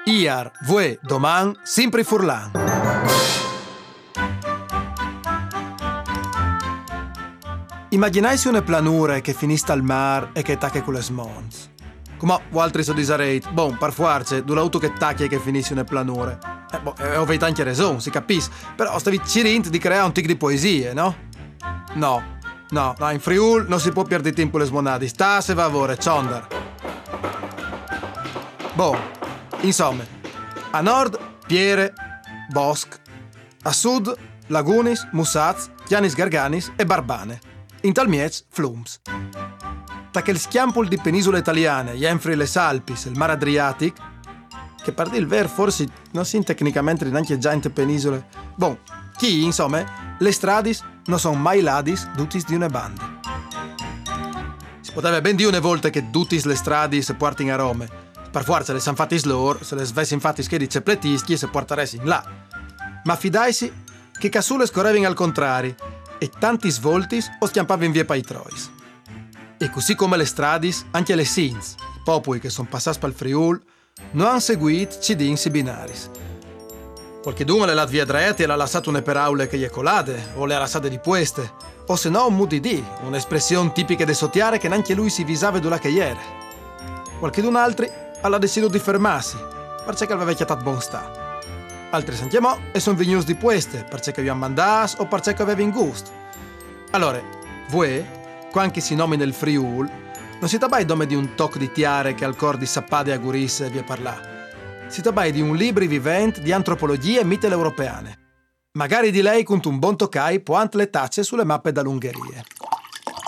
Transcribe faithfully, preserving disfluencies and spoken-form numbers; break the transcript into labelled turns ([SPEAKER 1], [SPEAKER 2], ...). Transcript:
[SPEAKER 1] Iar, vue, doman, sempre furlan. Immaginaisi una planura che finisce al mar e che tacche con le smons. Come altri so disareit, bon, per forza, du l'auto che tacchi e che finisce una planura. Eh, boh, eh, avete anche ragione, si capisce, però stavi cirint di creare un tic di poesie, no? No, no, no, in Friul non si può perdere tempo le smonadi, sta se va a vore, ciondar. Boh, insomma, a nord, Piere, Bosch, a sud, Lagunis, Mussaz, Chianis Garganis e Barbane. In tal miez, Flums. Da che il schiampol di penisole italiane, Jenfri le Alpis e il Mar Adriatic, che per dir il ver forse non si tecnicamente neanche già in te penisole. Bon, chi, insomma, le stradis non sono mai ladis dutis di una banda. Si poteva ben dire una volta che dutis le stradis portino a Rome. Per forza le san fattis loro, se le svessi infatti schedi cepletischi e se portaresi in là. Ma fidaisi che casule scorrevano al contrario e tanti svoltis o schiampavano via pai trois. E così come le stradis, anche le sins, i popoli che sono passati pel Friul, non hanno seguito cidinsi binaris. Qualcheduno le lat via dretti e l'ha lasciato une paraule che gli colade, o le ha lasciate di pueste, o se no un mudidì, un'espressione tipica de sotiare che neanche lui si visava d'ula che ieri. Qualchedun altri ha deciso di fermarsi, perché aveva chiatato buon sta. Altri si chiamò e sono venuti di pueste, perché vi hanno mandato o perché aveva in gusto. Allora, voi, quando si nomina il Friul, non si tratta nome di un toc di tiare che al cor di sappade e agurisse vi parlà. Si tratta di un libro vivente di antropologie mitteleuropeane. Magari di lei con un buon toccai può ante le tacce sulle mappe dall'Ungheria.